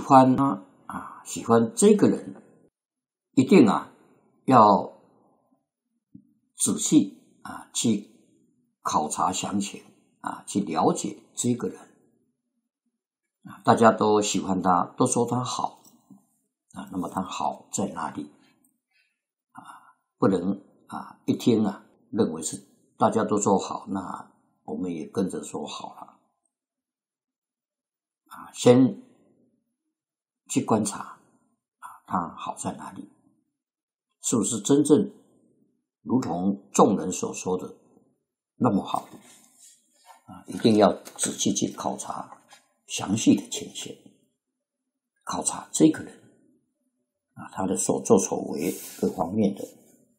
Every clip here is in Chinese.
欢他喜欢这个人，一定要仔细去考察详情去了解这个人大家都喜欢他，都说他好那么他好在哪里不能一听认为是大家都说好，那我们也跟着说好了先去观察他好在哪里，是不是真正如同众人所说的那么好一定要仔细去考察详细的情形，考察这个人他的所作所为各方面的。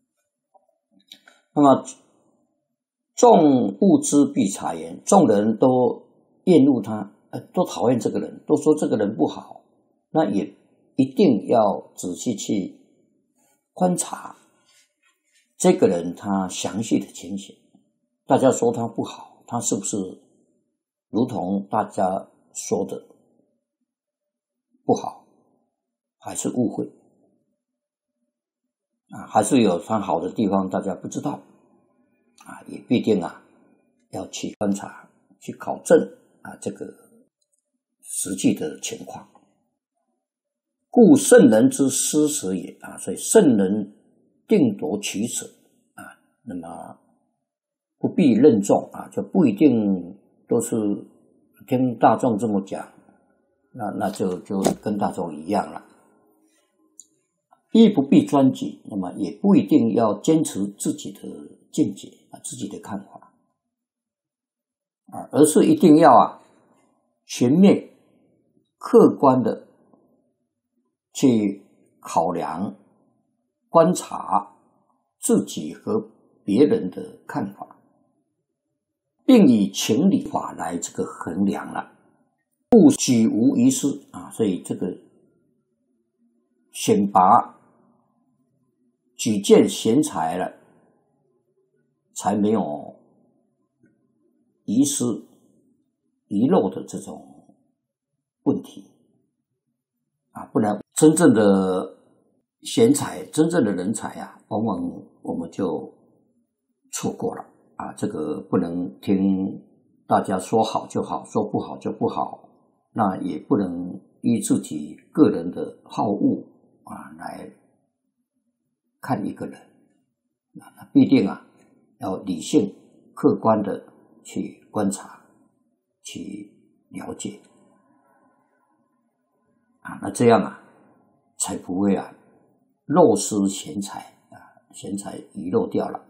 那么众恶之必察焉，众人都厌恶他都讨厌这个人，都说这个人不好，那也一定要仔细去观察这个人他详细的情形。大家说他不好，他是不是如同大家说的不好，还是误会还是有他好的地方大家不知道也必定要去观察去考证这个实际的情况。故圣人之失时也所以圣人定夺取舍那么不必任众就不一定都是听大众这么讲，那就跟大众一样了。亦不必专己，那么也不一定要坚持自己的见解自己的看法而是一定要全面客观的去考量观察自己和别人的看法，并以情理法来这个衡量了，不举无遗失所以这个选拔举荐贤才了，才没有遗失遗漏的这种问题不然真正的贤才真正的人才往往我们就错过了这个不能听大家说好就好，说不好就不好，那也不能依自己个人的好恶来看一个人那必定要理性客观的去观察去了解那这样才不会漏失贤才贤才遗漏掉了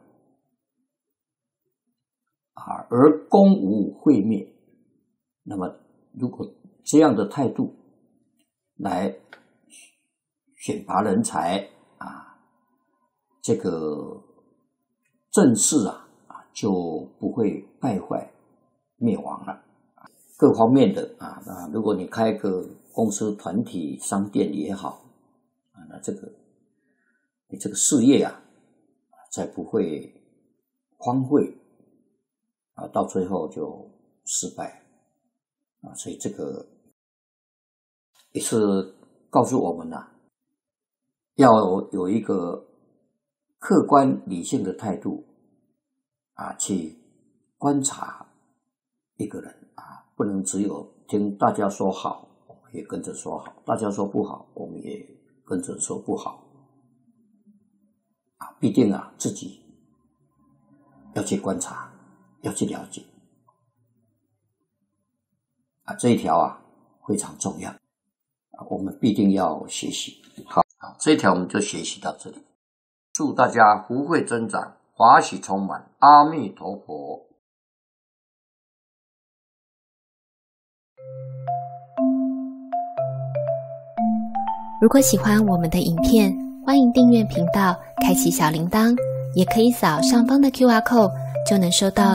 而功无毁灭。那么如果这样的态度来选拔人才这个政事就不会败坏灭亡了。各方面的如果你开个公司团体商店也好那你这个事业才不会荒废到最后就失败所以这个也是告诉我们要有一个客观理性的态度去观察一个人不能只有听大家说好我们也跟着说好，大家说不好我们也跟着说不好必定自己要去观察要去了解这一条非常重要我们必定要学习。好，这一条我们就学习到这里。祝大家福慧增长，法喜充满，阿弥陀佛。 如果喜欢我们的影片，欢迎订阅频道，开启小铃铛，也可以扫上方的 QR code，就能收到